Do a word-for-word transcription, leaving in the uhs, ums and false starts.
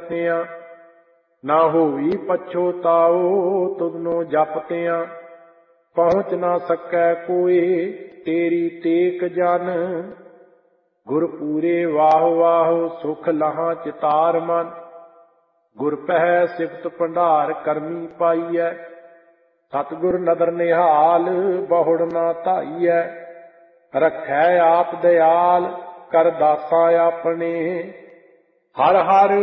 ਜਪਤਿਆਂ। ਨਾ ਹੋਈ ਪਛੋਤਾਓ ਤੁਧਨੋ ਜਪਤਿਆਂ। ਪਹੁੰਚ ਨਾ ਸਕੈ ਕੋਇ ਤੇਰੀ ਟੇਕ ਜਨ। ਗੁਰ ਪੂਰੇ ਵਾਹ ਵਾਹ ਸੁਖ ਲਹਾਂ ਚਿਤਾਰ ਮਨ। ਗੁਰ ਪਹਿ ਸਿਫਤ ਭੰਡਾਰ ਕਰਮੀ ਪਾਈਐ। ਸਤਿਗੁਰ ਨਦਰ ਨਿਹਾਲ ਬਹੁੜ ਨਾ ਧਾਈਐ। ਰੱਖੈ ਆਪ ਦਿਆਲ ਕਰ ਦਾਸਾਂ ਆਪਣੇ। ਹਰ ਹਰ